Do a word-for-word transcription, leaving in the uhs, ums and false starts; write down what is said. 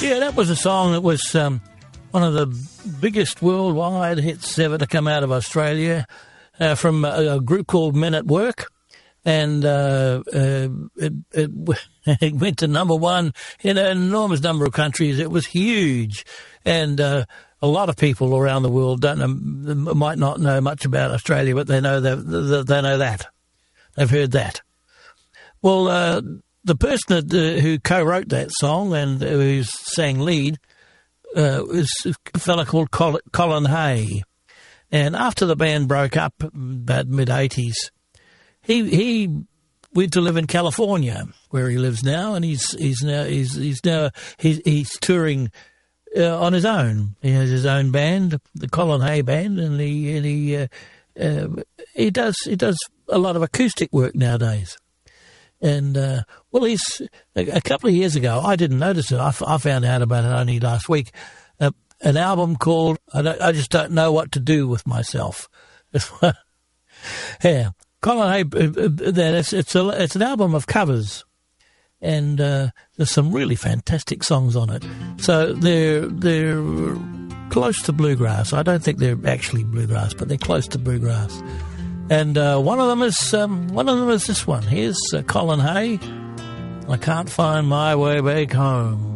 Yeah, that was a song that was um, one of the biggest worldwide hits ever to come out of Australia uh, from a, a group called Men at Work. And uh, uh, it, it, it went to number one in an enormous number of countries. It was huge. And uh, a lot of people around the world don't know, might not know much about Australia, but they know that, they know that. They've heard that. Well, uh, the person that, uh, who co-wrote that song and who sang lead uh, is a fella called Col- Colin Hay. And after the band broke up about mid-eighties, he he went to live in California, where he lives now, and he's he's now he's he's now he's, he's touring uh, on his own. He has his own band, the Colin Hay Band, and he and he uh, uh, he does he does a lot of acoustic work nowadays. And, uh, well, he's, a, a couple of years ago, I didn't notice it. I, f- I found out about it only last week. Uh, an album called, I, don't, I Just Don't Know What to Do With Myself. Yeah. Colin Hay, uh, it's, it's, a, it's an album of covers. And uh, there's some really fantastic songs on it. So they're, they're close to bluegrass. I don't think they're actually bluegrass, but they're close to bluegrass. And uh, one of them is um, one of them is this one. Here's uh, Colin Hay. I Can't Find My Way Back Home.